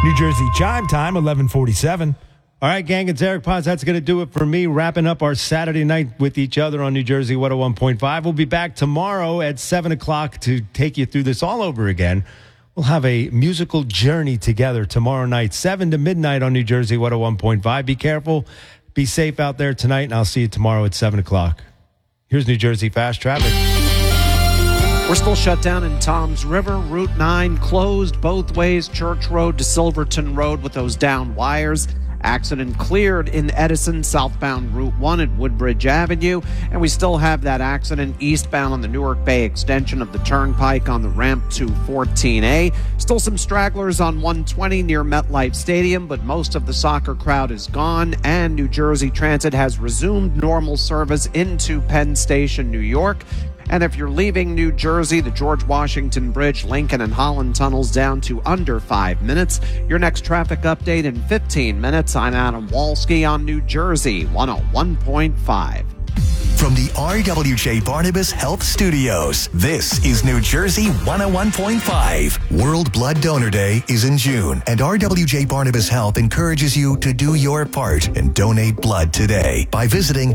New Jersey chime time, 11:47. All right, gang, it's Eric Potts. That's going to do it for me, wrapping up our Saturday night with each other on New Jersey 101.5. We'll be back tomorrow at 7 o'clock to take you through this all over again. We'll have a musical journey together tomorrow night, 7 to midnight on New Jersey 101.5. Be careful. Be safe out there tonight, and I'll see you tomorrow at 7 o'clock. Here's New Jersey Fast Traffic. We're still shut down in Toms River. Route 9 closed both ways, Church Road to Silverton Road with those down wires. Accident cleared in Edison, southbound Route 1 at Woodbridge Avenue. And we still have that accident eastbound on the Newark Bay extension of the Turnpike on the ramp to 14A. Still some stragglers on 120 near MetLife Stadium, but most of the soccer crowd is gone. And New Jersey Transit has resumed normal service into Penn Station, New York. And if you're leaving New Jersey, the George Washington Bridge, Lincoln and Holland tunnels down to under 5 minutes. Your next traffic update in 15 minutes. I'm Adam Walski on New Jersey 101.5. From the RWJ Barnabas Health Studios, this is New Jersey 101.5. World Blood Donor Day is in June, and RWJ Barnabas Health encourages you to do your part and donate blood today by visiting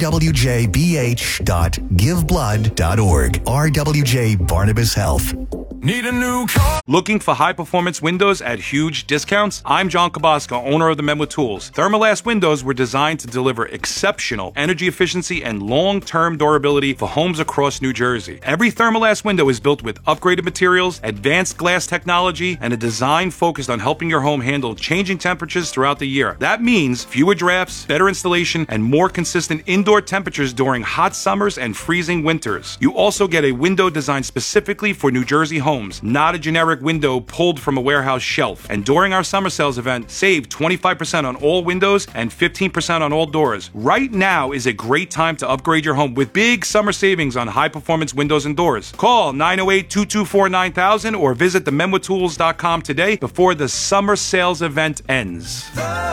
rwjbh.giveblood.org. RWJ Barnabas Health. Need a new car? Looking for high-performance windows at huge discounts? I'm John Kabasco, owner of the Men with Tools. Thermalast windows were designed to deliver exceptional energy efficiency and long-term durability for homes across New Jersey. Every Thermalast window is built with upgraded materials, advanced glass technology, and a design focused on helping your home handle changing temperatures throughout the year. That means fewer drafts, better installation, and more consistent indoor temperatures during hot summers and freezing winters. You also get a window designed specifically for New Jersey homes, not a generic window pulled from a warehouse shelf. And during our summer sales event, save 25% on all windows and 15% on all doors. Right now is a great time to upgrade your home with big summer savings on high-performance windows and doors. Call 908-224-9000 or visit themenwithtools.com today before the summer sales event ends.